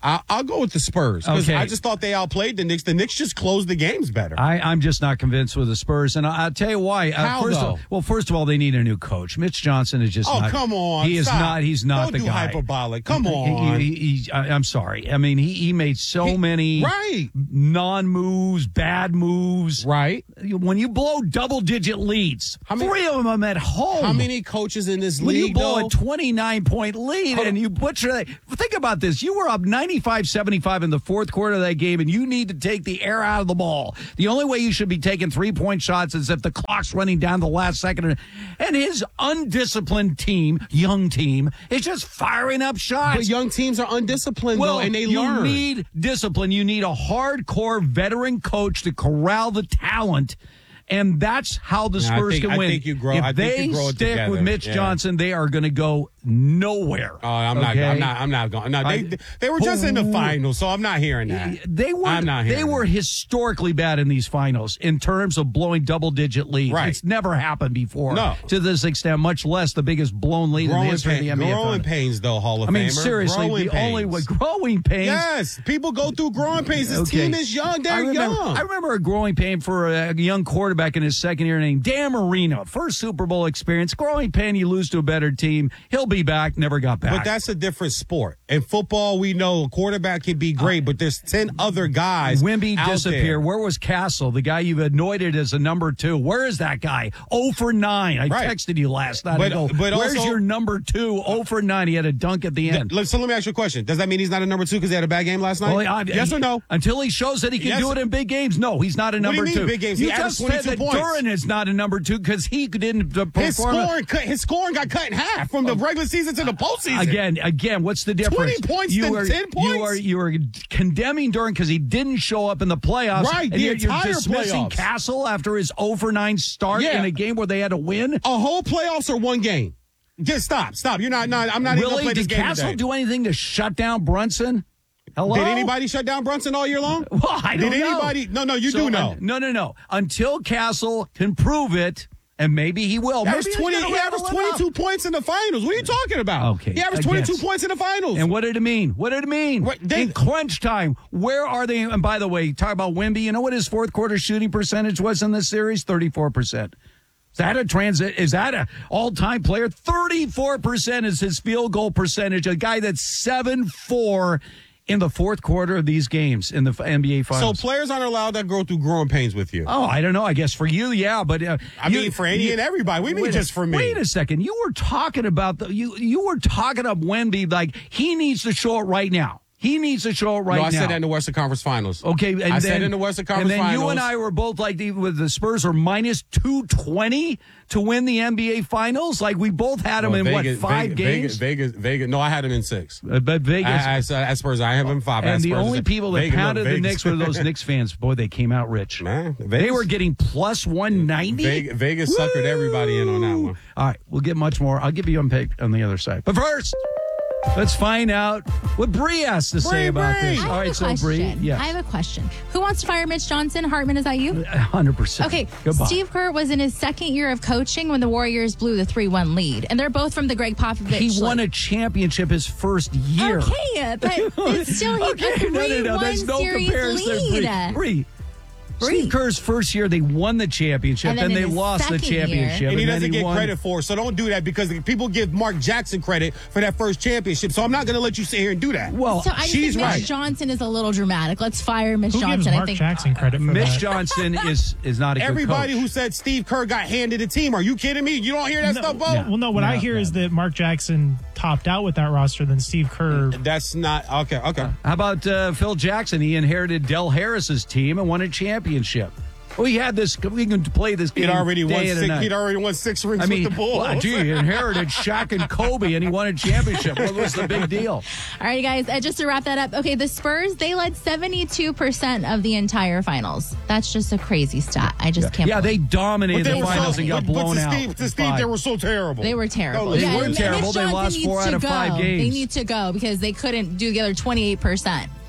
I, I'll go with the Spurs because Okay. I just thought they outplayed the Knicks. The Knicks just closed the games better. I, I'm just not convinced with the Spurs, and I, I'll tell you why. Uh, How, first though? Of, well, first of all, they need a new coach. Mitch Johnson is just. Oh, not, come on. He is Stop. not. He's not Don't the do guy. hyperbolic. Come He- on. He, he, he, I, I'm sorry. I mean, he, he made so He- many right. non-moves, bad moves. Right. When you blow double-digit leads, How many- three of them at home. How many coaches in this When league, you blow though? a twenty-nine point lead and you butcher that. Think about this. You were up ninety-five seventy-five in the fourth quarter of that game, and you need to take the air out of the ball. The only way you should be taking three-point shots is if the clock's running down the last second. And his undisciplined team, young team, is just firing up shots. But young teams are undisciplined, well, though, and they you learn. need discipline. You need a hardcore veteran coach to corral the talent. And that's how the Yeah, I Spurs think- can I win. think you grow- if I think they you grow it stick together. with Mitch Yeah. Johnson, they are going to go nowhere. Oh, I'm not. Okay? I'm not. I'm not going. No, they I- they were just in the Who- finals, so I'm not hearing that. They were. I'm not They hearing were historically bad in these finals in terms of blowing double-digit leads. Right. It's never happened before. No. To this extent, much less the biggest blown lead in the Growing, history of the pain, N B A. growing finals. pains, though, Hall of I mean, Famer. seriously, growing the pains. only way growing pains. Yes, people go through growing pains. This Okay. team is young. They're I remember, young. I remember a growing pain for a young quarterback in his second year named Dan Marino. First Super Bowl experience. Growing pain, you lose to a better team. He'll be back. Never got back. But that's a different sport. In football, we know a quarterback can be great, but there's ten other guys. Wimby out disappear. there. Where was Castle, the guy you've anointed as a number two? Where is that guy? oh for nine. I Right. texted you last night. But- I go, but where's also- your number two? oh for nine. He had a dunk at the end. Th- So let me ask you a question. Does that mean he's not a number two because he had a bad game last night? Well, I- yes or no? Until he shows that he can Yes. do it in big games. No, he's not a What do you number mean two. big games? You He averaged just said twenty-two that points. Duran is not a number two because he didn't uh, His perform. scoring, cut, his scoring got cut in half from the regular season to the postseason. Again, again, what's the difference? twenty points you to are, ten points? You are you are condemning Duran because he didn't show up in the playoffs. Right, and the you're, you're entire dismissing playoffs. Castle after his oh for nine start Yeah. in a game where they had to win. A whole playoffs or one game? Just stop, stop. You're not. not I'm not even gonna Really? play this Did game Castle today. do anything to shut down Brunson? Hello? Did anybody shut down Brunson all year long? Well, I don't Did know. anybody? No, no, you So, do know. uh, no, no, no. Until Castle can prove it, and maybe he will. He averaged Maybe he's twenty. gonna He rattle averaged it up. twenty-two points in the finals. What are you talking about? Okay, He averaged I twenty-two guess. points in the finals. And what did it mean? What did it mean? What- they- in crunch time, where are they? And by the way, talk about Wemby. You know what his fourth quarter shooting percentage was in this series? thirty-four percent. Is that a transit? Is that a all-time player? thirty-four percent is his field goal percentage. A guy that's seven four in the fourth quarter of these games in the N B A so Finals. players aren't allowed to go through growing pains with you. Oh, I don't know. I guess for you, yeah, but uh, I you- mean, for any you- and everybody. We mean wait a- just for me. Wait a second. You were talking about the you. You were talking up Wemby like he needs to show it right now. He needs to show it right no, now. I said that in the Western Conference Finals. Okay, and I then, said in the Western Conference and then Finals. you and I were both like the, with the Spurs are minus two twenty to win the N B A Finals. Like we both had them Well, in Vegas, what five Vegas, games? Vegas, Vegas, Vegas. No, I had him in six. Uh, but Vegas. I, I, I, Spurs, I have him in five. I had and the Spurs only in- people that Vegas, no, pounded the Vegas. Knicks were those Knicks fans. Boy, they came out rich. Man, They Vegas- were getting plus one ninety. Vegas, Vegas suckered everybody in on that one. All right, we'll get much more. I'll give you a pick on the other side. But first, let's find out what Bree has to say Bree, about Bree. this. I All have right, a so question. Bree, yes, I have a question. Who wants to fire Mitch Johnson? Hartman, is that you? one hundred percent. Okay, Goodbye. Steve Kerr was in his second year of coaching when the Warriors blew the three one lead, and they're both from the Greg Popovich. He won a championship his first year. Okay, but it's still he okay, a three no, no, no. one There's no series comparison. lead. Bree, Bree. Bree. Steve Kerr's first year, they won the championship, And then, then they in his lost the second year- championship, And he then doesn't get won. credit for it, so don't do that because people give Mark Jackson credit for that first championship. So I'm not going to let you sit here and do that. Well, So I just she's think Mitch right. Johnson is a little dramatic. Let's fire Mitch Who Johnson. gives I Mark think Jackson credit for Mitch that? Johnson is is not a good Everybody coach. who said Steve Kerr got handed a team, are you kidding me? You don't hear that No, stuff, Bo? Well, no. What No, I hear no. is that Mark Jackson topped out with that roster than Steve Kerr. That's not okay. Okay. How about uh, Phil Jackson? He inherited Del Harris's team and won a championship. Well, he had this. We can play this game He'd already day won. and Six, night. he'd already won six rings I mean, with the Bulls. well, gee, he inherited Shaq and Kobe, and he won a championship. What was the big deal? All right, guys, uh, just to wrap that up. Okay, the Spurs, they led seventy-two percent of the entire finals. That's just a crazy stat. I just can't Yeah, they believe dominated But they the were finals so- and got but- but blown to out. Steve, to in Steve, five. they were so terrible. They were terrible. No, they yeah, were and terrible. Mitch They Johnson lost needs four to out of go. five games. They need to go because they couldn't do the other twenty-eight percent.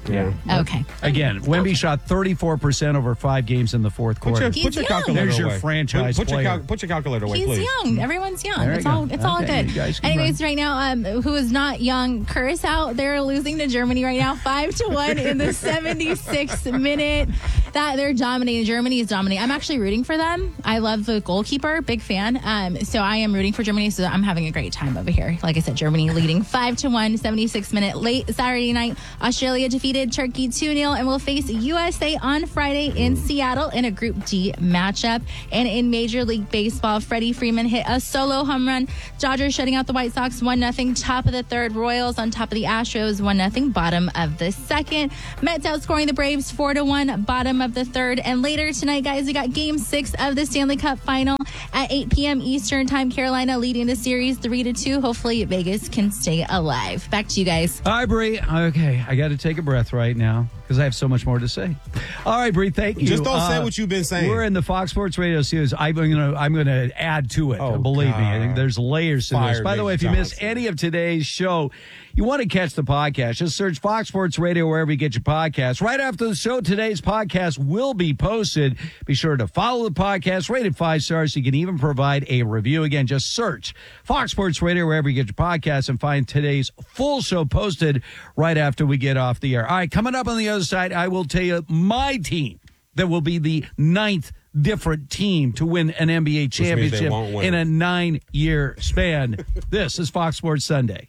Yeah. Okay. Again, Wemby shot thirty-four percent over five games in the fourth Put quarter. your, put your young. calculator There's your away. franchise put, put player. Your cal- put your calculator away, He's please. young. Everyone's young. There It's you all go. it's all Okay, good. you guys can Anyways, run. right now, um, who is not young, Curacao, they're losing to Germany right now, five to one in the seventy-sixth minute. That they're dominating. Germany is dominating. I'm actually rooting for them. I love the goalkeeper, big fan. Um, so I am rooting for Germany. So I'm having a great time over here. Like I said, Germany leading five to one, seventy-sixth minute. Late Saturday night, Australia defeated Turkey two nil and will face U S A on Friday in Seattle in a Group D matchup. And in Major League Baseball, Freddie Freeman hit a solo home run. Dodgers shutting out the White Sox one nothing. Top of the third. Royals on top of the Astros one nothing. Bottom of the second. Mets outscoring the Braves four to one. Bottom of the third. And later tonight, guys, we got game six of the Stanley Cup final at eight p.m. Eastern time. Carolina leading the series three to two. Hopefully Vegas can stay alive. Back to you guys. All right, Bree. Okay, I got to take a breath right now because I have so much more to say. All right, Bree, thank you. Just don't Uh, say what you've been saying. We're in the Fox Sports Radio series. I'm going to I'm going to add to it. Oh, believe me, I think God. there's layers to Fire this. By the Dave way, if you Johnson. missed any of today's show, you want to catch the podcast, just search Fox Sports Radio wherever you get your podcasts. Right after the show, today's podcast will be posted. Be sure to follow the podcast, rate it five stars. You can even provide a review. Again, just search Fox Sports Radio wherever you get your podcasts and find today's full show posted right after we get off the air. All right, coming up on the other side, I will tell you my team that will be the ninth different team to win an N B A means they championship won't win. in a nine-year span. This is Fox Sports Sunday.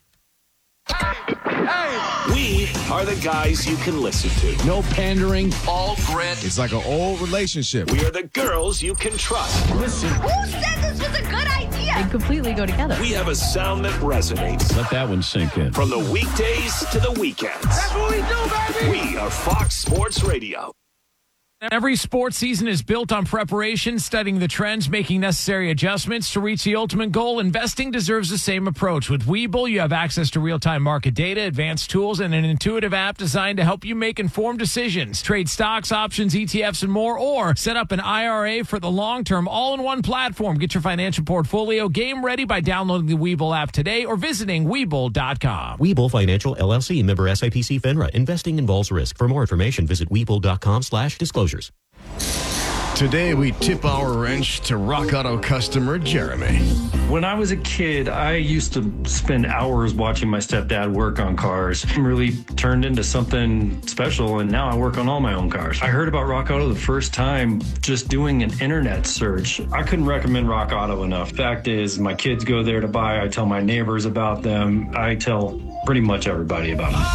We are the guys you can listen to. No pandering. All grit. It's like an old relationship. We are the girls you can trust. Listen. Who said this was a good idea? They completely go together. We have a sound that resonates. Let that one sink in. From the weekdays to the weekends. That's what we do, baby. We are Fox Sports Radio. Every sports season is built on preparation, studying the trends, making necessary adjustments to reach the ultimate goal. Investing deserves the same approach. With Webull, you have access to real-time market data, advanced tools, and an intuitive app designed to help you make informed decisions. Trade stocks, options, E T Fs, and more, or set up an I R A for the long term, all in one platform. Get your financial portfolio game ready by downloading the Webull app today or visiting Webull dot com. Webull Financial, L L C, member S I P C FINRA. Investing involves risk. For more information, visit Webull dot com slash disclosures. Today, we tip our wrench to Rock Auto customer Jeremy. When I was a kid, I used to spend hours watching my stepdad work on cars. It really turned into something special, and now I work on all my own cars. I heard about Rock Auto the first time just doing an internet search. I couldn't recommend Rock Auto enough. Fact is, my kids go there to buy. I tell my neighbors about them. I tell pretty much everybody about them.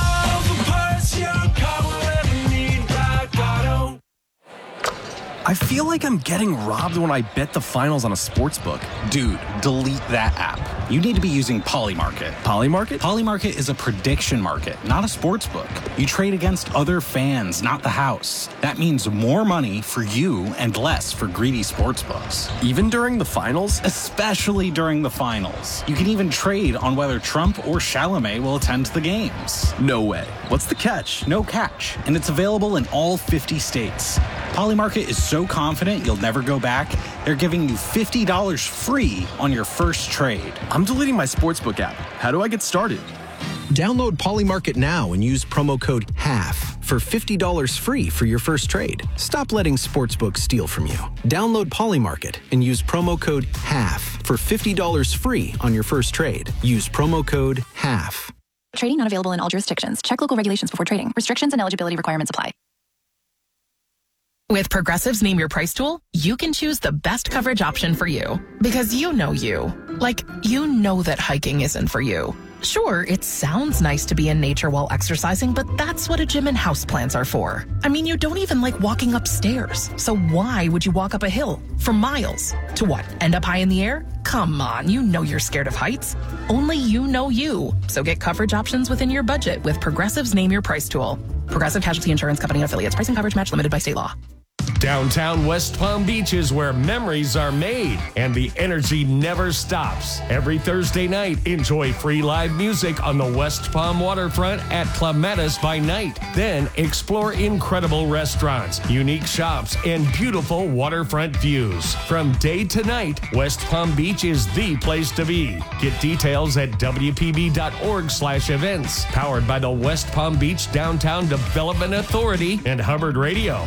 I feel like I'm getting robbed when I bet the finals on a sports book. Dude, delete that app. You need to be using Polymarket. Polymarket? Polymarket is a prediction market, not a sports book. You trade against other fans, not the house. That means more money for you and less for greedy sports books. Even during the finals? Especially during the finals. You can even trade on whether Trump or Chalamet will attend the games. No way. What's the catch? No catch. And it's available in all fifty states. Polymarket is so confident you'll never go back, they're giving you fifty dollars free on your first trade. I'm deleting my sportsbook app. How do I get started? Download Polymarket now and use promo code HALF for fifty dollars free for your first trade. Stop letting sportsbooks steal from you. Download Polymarket and use promo code HALF for fifty dollars free on your first trade. Use promo code HALF. Trading not available in all jurisdictions. Check local regulations before trading. Restrictions and eligibility requirements apply. With Progressive's Name Your Price tool, you can choose the best coverage option for you. Because you know you. Like, you know that hiking isn't for you. Sure, it sounds nice to be in nature while exercising, but that's what a gym and houseplants are for. I mean, you don't even like walking upstairs. So why would you walk up a hill for miles? To what, end up high in the air? Come on, you know you're scared of heights. Only you know you. So get coverage options within your budget with Progressive's Name Your Price tool. Progressive Casualty Insurance Company and affiliates. Price and coverage match limited by state law. Downtown West Palm Beach is where memories are made and the energy never stops. Every Thursday night, enjoy free live music on the West Palm waterfront at Clematis by night. Then explore incredible restaurants, unique shops, and beautiful waterfront views. From day to night, West Palm Beach is the place to be. Get details at W P B dot org slash events. Powered by the West Palm Beach Downtown Development Authority and Hubbard Radio.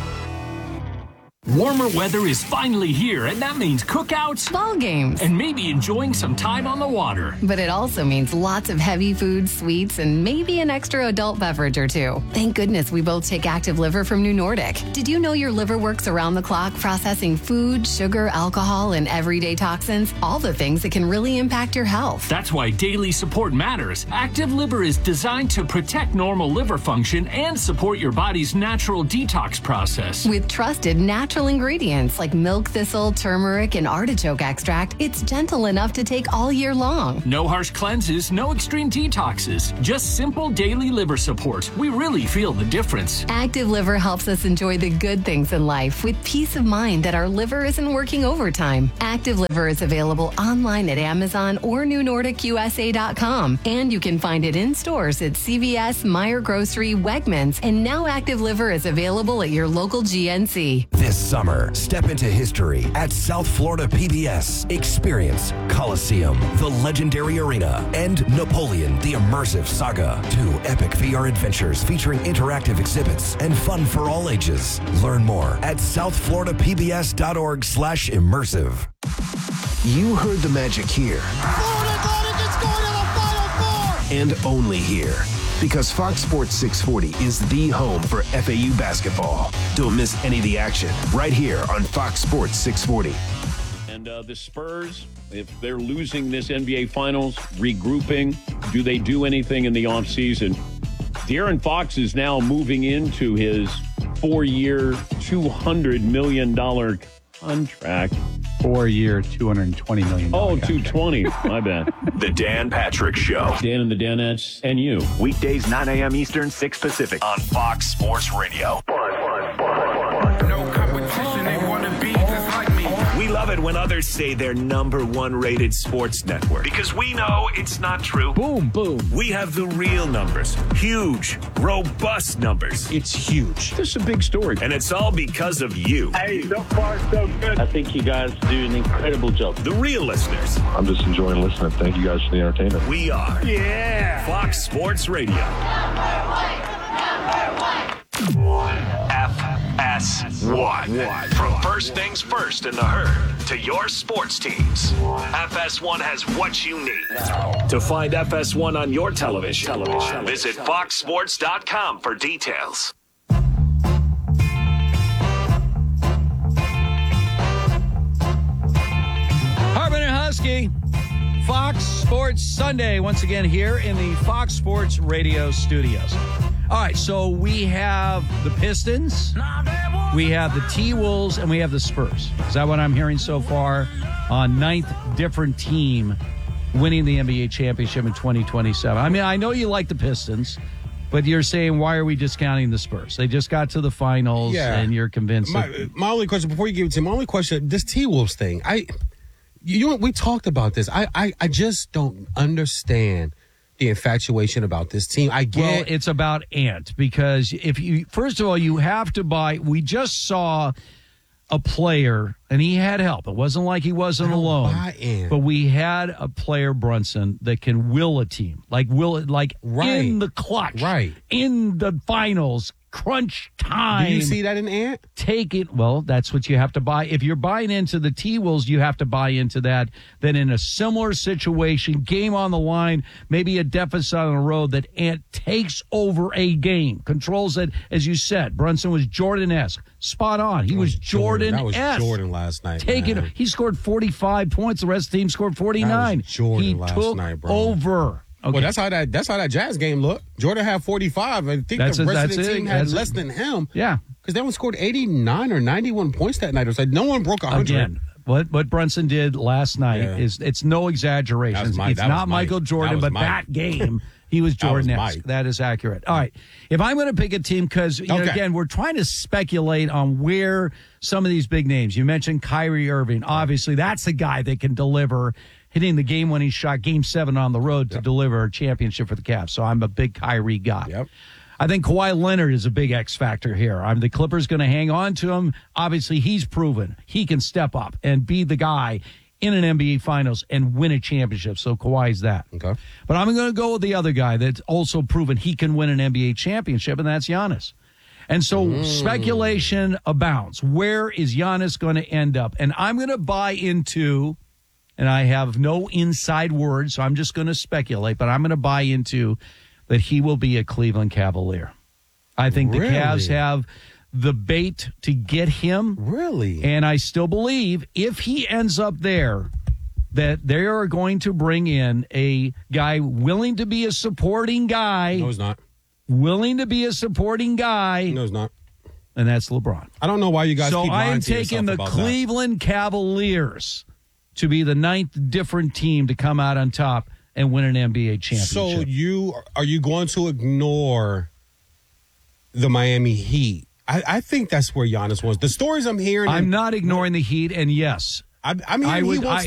Warmer weather is finally here, and that means cookouts, ball games, and maybe enjoying some time on the water. But it also means lots of heavy food, sweets, and maybe an extra adult beverage or two. Thank goodness we both take Active Liver from New Nordic. Did you know your liver works around the clock processing food, sugar, alcohol, and everyday toxins? All the things that can really impact your health. That's why daily support matters. Active Liver is designed to protect normal liver function and support your body's natural detox process. With trusted natural ingredients like milk thistle, turmeric, and artichoke extract, it's gentle enough to take all year long. No harsh cleanses, no extreme detoxes, just simple daily liver support. We really feel the difference. Active Liver helps us enjoy the good things in life with peace of mind that our liver isn't working overtime. Active Liver is available online at Amazon or new nordic U S A dot com, and you can find it in stores at C V S, Meijer Grocery, Wegmans, and now Active Liver is available at your local G N C. This summer, step into history at South Florida P B S. Experience Coliseum, the legendary arena, and Napoleon, the immersive saga. Two epic V R adventures featuring interactive exhibits and fun for all ages. Learn more at south florida p b s dot org slash immersive. You heard the magic here. Florida Atlantic is going to the Final Four! And only here. Because Fox Sports six forty is the home for F A U basketball. Don't miss any of the action right here on Fox Sports six forty. And uh, the Spurs, if they're losing this N B A Finals, regrouping, do they do anything in the offseason? De'Aaron Fox is now moving into his four-year, two hundred million dollars contract. Four-year, two hundred twenty million dollars. Oh, two hundred twenty. My bad. The Dan Patrick Show. Dan and the Danettes and you. Weekdays, nine a.m. Eastern, six Pacific on Fox Sports Radio. No competition, they want to be just like me. We love it when others say they're number one rated sports network because we know it's not true. Boom, boom. We have the real numbers. Huge, robust numbers. It's huge. This is a big story. And it's all because of you. Hey, so far, so good. I think you guys do an incredible job. The real listeners. I'm just enjoying listening. Thank you guys for the entertainment. We are. Yeah. Fox Sports Radio. F S one. From first things first in the herd to your sports teams. F S one has what you need. To find F S one on your television, television. visit fox sports dot com for details. Harbin and Husky, Fox Sports Sunday, once again here in the Fox Sports Radio studios. All right, so we have the Pistons, we have the T-Wolves, and we have the Spurs. Is that what I'm hearing so far? On ninth different team winning the N B A championship in twenty twenty-seven. I mean, I know you like the Pistons, but you're saying, why are we discounting the Spurs? They just got to the finals, Yeah. and you're convinced. My, that, my only question, before you give it to me, my only question, this T-Wolves thing, I, you know, we talked about this. I, I, I just don't understand the infatuation about this team. I get well, it's about Ant, because if you, first of all, you have to buy, we just saw a player, and he had help. It wasn't like he wasn't alone. But we had a player, Brunson, that can will a team, like will it, like Right. in the clutch, Right. in the finals, crunch time. Do you see that in Ant? Take it. Well, that's what you have to buy. If you're buying into the T-Wolves, you have to buy into that. Then in a similar situation, game on the line, maybe a deficit on the road, that Ant takes over a game, controls it. As you said, Brunson was Jordan-esque. Spot on. He was Jordan-esque. That was Jordan last night. Take man. it. He scored forty-five points. The rest of the team scored forty-nine. That was Jordan he last took night, bro. over. Okay. Well, that's how that that's how that Jazz game looked. Jordan had forty-five. I think That's the it, rest of that's the it, team had that's less it. than him. Yeah. Because they only scored eighty-nine or ninety-one points that night. It was like no one broke one hundred. Again, what what Brunson did last night Yeah. is it's no exaggeration. That was my- it's that was not my- Michael Jordan, that was but my- that game He was That was Jordan-esque. Mike. That is accurate. All right. If I'm going to pick a team, because, you know, Okay. again, we're trying to speculate on where some of these big names, you mentioned Kyrie Irving. Obviously, that's the guy that can deliver, hitting the game-winning shot, game seven on the road to deliver a championship for the Cavs. So I'm a big Kyrie guy. Yep. I think Kawhi Leonard is a big X factor here. I'm the Clippers going to hang on to him. Obviously, he's proven he can step up and be the guy in an N B A Finals and win a championship. So Kawhi's that. Okay. But I'm going to go with the other guy that's also proven he can win an N B A championship, and that's Giannis. And so Mm. speculation abounds. Where is Giannis going to end up? And I'm going to buy into, and I have no inside word, so I'm just going to speculate, but I'm going to buy into that he will be a Cleveland Cavalier. I think the Really? Cavs have the bait to get him. Really? And I still believe if he ends up there, that they are going to bring in a guy willing to be a supporting guy. No, he's not. Willing to be a supporting guy. No, he's not. And that's LeBron. I don't know why you guys So keep I lying am to yourself taking the about Cleveland Cavaliers to be the ninth different team to come out on top and win an N B A that. championship. So you are you going to ignore the Miami Heat? I, I think that's where Giannis was. The stories I'm hearing. I'm not ignoring the Heat, and yes, I, I mean, I he would. wants I,